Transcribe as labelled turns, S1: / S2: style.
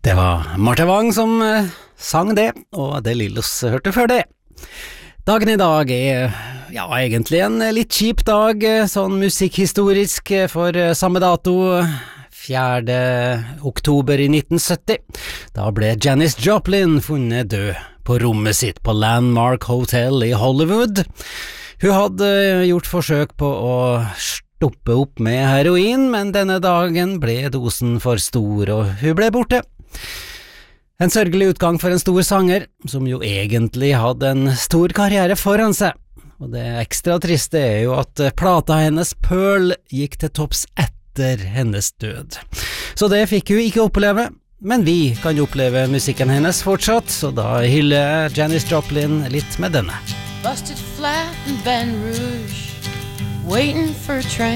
S1: Det var Martha Wang som sang det, og det Lillos hørte før det. Dagen I dag egentlig en litt kjip dag, sånn musikkhistorisk, for samme dato, 4. oktober I 1970. Da ble Janis Joplin funnet død på rommet sitt på Landmark Hotel I Hollywood. Hun hadde gjort forsøk på å stoppe opp med heroin, men denne dagen ble dosen for stor, og hun ble borte. En sørgelig utgang for en stor sanger, som jo egentlig hadde en stor karriere foran seg. Og det ekstra triste jo at plata hennes Pearl gikk til topps etter hennes død. Så det fikk hun ikke oppleve, men vi kan oppleve musikken hennes fortsatt, så da hyller Janis Joplin litt med denne.
S2: Busted flat in Baton Rouge, waiting for a train.